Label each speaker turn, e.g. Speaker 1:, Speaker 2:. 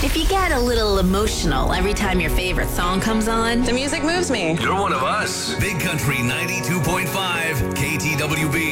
Speaker 1: If you get a little emotional every time your favorite song comes on,
Speaker 2: The music moves me.
Speaker 3: You're one of us. Big Country 92.5 KTWB.